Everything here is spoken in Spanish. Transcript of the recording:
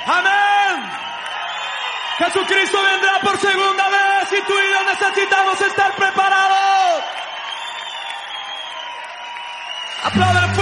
Amén. Jesucristo vendrá por segunda vez y tú y yo necesitamos estar preparados. Aplaudan fuerte.